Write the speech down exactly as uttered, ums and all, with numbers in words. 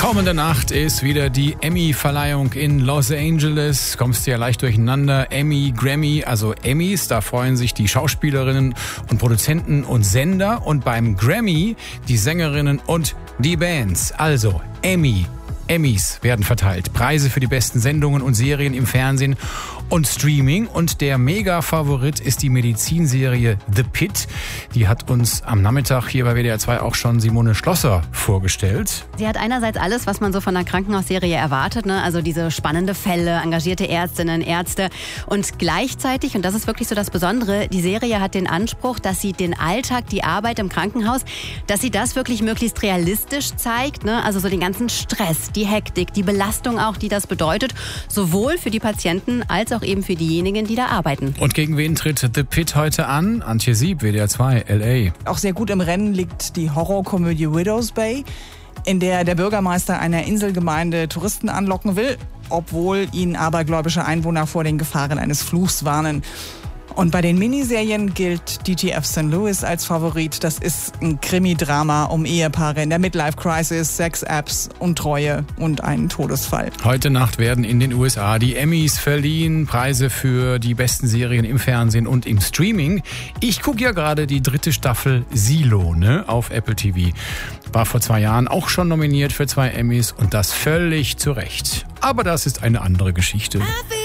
Kommende Nacht ist wieder die Emmy-Verleihung in Los Angeles. Kommst du ja leicht durcheinander. Emmy, Grammy, also Emmys, da freuen sich die Schauspielerinnen und Produzenten und Sender. Und beim Grammy die Sängerinnen und die Bands. Also Emmy. Emmys werden verteilt. Preise für die besten Sendungen und Serien im Fernsehen und Streaming. Und der Mega-Favorit ist die Medizinserie The Pitt. Die hat uns am Nachmittag hier bei W D R zwei auch schon Simone Schlosser vorgestellt. Sie hat einerseits alles, was man so von einer Krankenhausserie erwartet, ne? Also diese spannende Fälle, engagierte Ärztinnen, Ärzte. Und gleichzeitig, und das ist wirklich so das Besondere, die Serie hat den Anspruch, dass sie den Alltag, die Arbeit im Krankenhaus, dass sie das wirklich möglichst realistisch zeigt, ne? Also so den ganzen Stress, die Hektik, die Belastung auch, die das bedeutet, sowohl für die Patienten als auch eben für diejenigen, die da arbeiten. Und gegen wen tritt The Pitt heute an? Antje Sieb, W D R zwei, L A. Auch sehr gut im Rennen liegt die Horrorkomödie Widow's Bay, in der der Bürgermeister einer Inselgemeinde Touristen anlocken will, obwohl ihn abergläubische Einwohner vor den Gefahren eines Fluchs warnen. Und bei den Miniserien gilt D T F Sankt Louis als Favorit. Das ist ein Krimi-Drama um Ehepaare in der Midlife-Crisis, Sex-Apps, Untreue und einen Todesfall. Heute Nacht werden in den U S A die Emmys verliehen. Preise für die besten Serien im Fernsehen und im Streaming. Ich gucke ja gerade die dritte Staffel Silo, ne, auf Apple T V. War vor zwei Jahren auch schon nominiert für zwei Emmys und das völlig zu Recht. Aber das ist eine andere Geschichte.